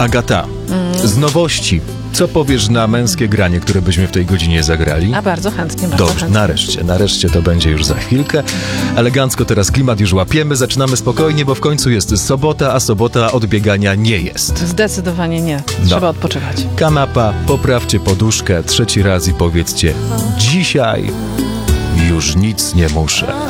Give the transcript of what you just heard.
Agata, z nowości, co powiesz na męskie granie, które byśmy w tej godzinie zagrali? A bardzo chętnie, bardzo Dobrze, chętnie. nareszcie to będzie już za chwilkę. Elegancko teraz klimat już łapiemy, zaczynamy spokojnie, bo w końcu jest sobota, a sobota od biegania nie jest. Zdecydowanie nie. Trzeba odpoczywać. Kanapa, poprawcie poduszkę 3 raz i powiedzcie: dzisiaj już nic nie muszę.